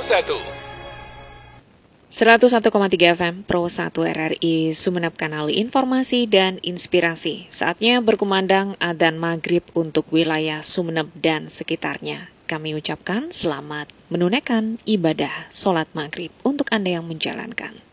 101,3 FM Pro 1 RRI Sumeneb, kanal informasi dan inspirasi. Saatnya berkumandang adzan maghrib untuk wilayah Sumeneb dan sekitarnya. Kami ucapkan selamat menunaikan ibadah sholat maghrib untuk Anda yang menjalankan.